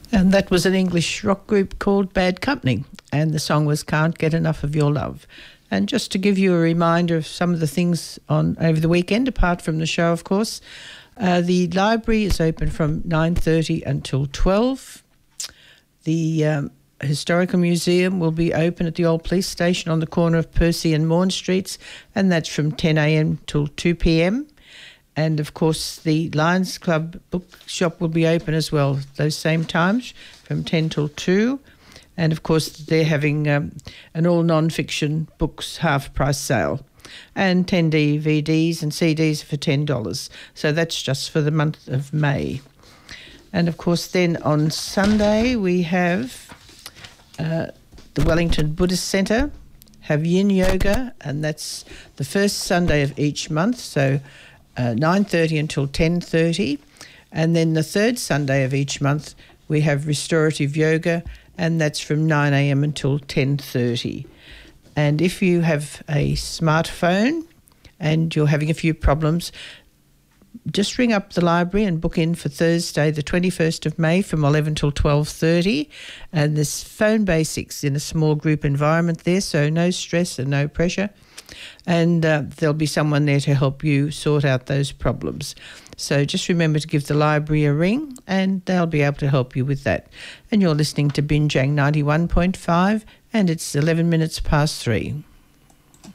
And that was an English rock group called Bad Company, and the song was Can't Get Enough of Your Love. And just to give you a reminder of some of the things on over the weekend, apart from the show, of course, the library is open from 9:30 until 12. The Historical Museum will be open at the old police station on the corner of Percy and Morn Streets, and that's from 10 a.m. till 2 p.m. And, of course, the Lions Club bookshop will be open as well, those same times, from 10 till 2. And, of course, they're having an all non-fiction books half-price sale. And 10 DVDs and CDs for $10. So that's just for the month of May. And, of course, then on Sunday we have the Wellington Buddhist Centre have Yin Yoga, and that's the first Sunday of each month, so 9:30 until 10:30. And then the third Sunday of each month we have Restorative Yoga, and that's from 9 a.m. until 10:30. And if you have a smartphone and you're having a few problems, just ring up the library and book in for Thursday, the 21st of May from 11 till 12:30. And there's phone basics in a small group environment there, so no stress and no pressure. And there'll be someone there to help you sort out those problems. So just remember to give the library a ring and they'll be able to help you with that. And you're listening to Binjang 91.5 and it's 11 minutes past 3.